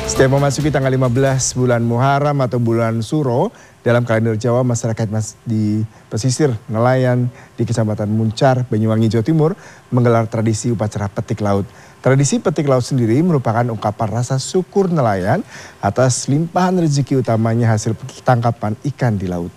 Setiap memasuki tanggal 15 bulan Muharram atau bulan Suro, dalam kalender Jawa masyarakat di pesisir nelayan di Kecamatan Muncar, Banyuwangi, Jawa Timur menggelar tradisi upacara petik laut. Tradisi petik laut sendiri merupakan ungkapan rasa syukur nelayan atas limpahan rezeki utamanya hasil tangkapan ikan di laut.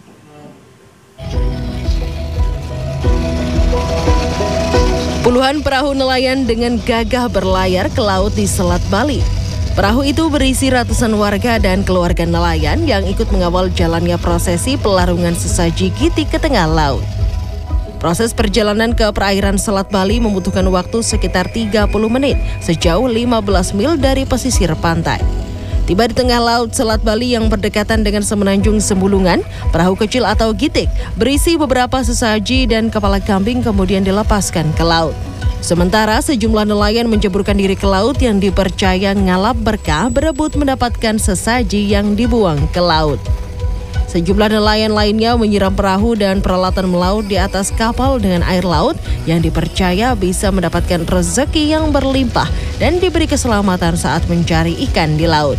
Puluhan perahu nelayan dengan gagah berlayar ke laut di Selat Bali. Perahu itu berisi ratusan warga dan keluarga nelayan yang ikut mengawal jalannya prosesi pelarungan sesaji gitik ke tengah laut. Proses perjalanan ke perairan Selat Bali membutuhkan waktu sekitar 30 menit sejauh 15 mil dari pesisir pantai. Tiba di tengah laut Selat Bali yang berdekatan dengan Semenanjung Sembulungan, perahu kecil atau gitik berisi beberapa sesaji dan kepala kambing kemudian dilepaskan ke laut. Sementara sejumlah nelayan menjeburkan diri ke laut yang dipercaya ngalap berkah berebut mendapatkan sesaji yang dibuang ke laut. Sejumlah nelayan lainnya menyiram perahu dan peralatan melaut di atas kapal dengan air laut yang dipercaya bisa mendapatkan rezeki yang berlimpah dan diberi keselamatan saat mencari ikan di laut.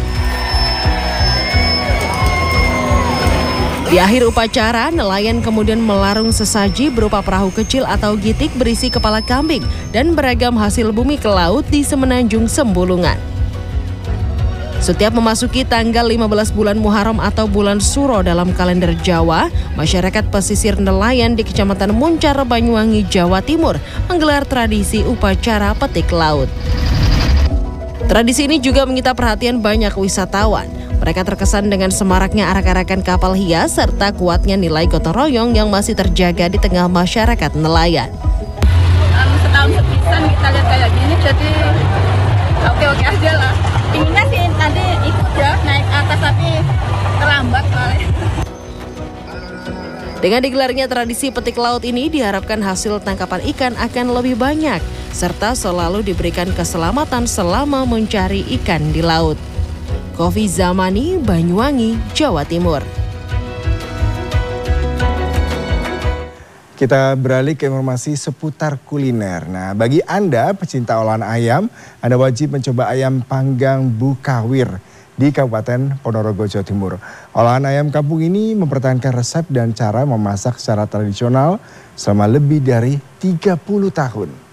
Di akhir upacara, nelayan kemudian melarung sesaji berupa perahu kecil atau gitik berisi kepala kambing dan beragam hasil bumi ke laut di Semenanjung Sembulungan. Setiap memasuki tanggal 15 bulan Muharram atau bulan Suro dalam kalender Jawa, masyarakat pesisir nelayan di Kecamatan Muncar, Banyuwangi, Jawa Timur menggelar tradisi upacara petik laut. Tradisi ini juga menyita perhatian banyak wisatawan. Mereka terkesan dengan semaraknya arak-arakan kapal hias serta kuatnya nilai gotong royong yang masih terjaga di tengah masyarakat nelayan. Setahun sepisan kita lihat kayak gini, jadi oke-oke aja lah. Inginnya sih nanti ikut ya naik atas tapi terlambat kali. Dengan digelarnya tradisi petik laut ini diharapkan hasil tangkapan ikan akan lebih banyak serta selalu diberikan keselamatan selama mencari ikan di laut. Kofi Zamani, Banyuwangi, Jawa Timur. Kita beralih ke informasi seputar kuliner. Nah, bagi Anda pecinta olahan ayam, Anda wajib mencoba ayam panggang Bukawir di Kabupaten Ponorogo, Jawa Timur. Olahan ayam kampung ini mempertahankan resep dan cara memasak secara tradisional selama lebih dari 30 tahun.